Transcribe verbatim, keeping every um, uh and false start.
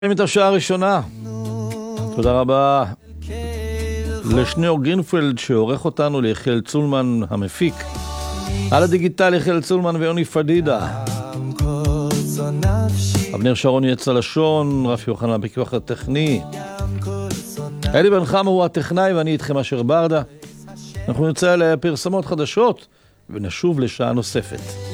את השעה הראשונה. תודה רבה לשניאור גרינפלד שעורך אותנו, ליחיאל צולמן המפיק, על הדיגיטל יחיאל צולמן ויוני פדידה, אבנר שרון יצא לשון, רפי יוחנן בכוח הטכני, אלי בן חמה הוא הטכנאי ואני איתכם אשר ברדה. אנחנו נצא לפרסמות חדשות ונשוב לשעה נוספת.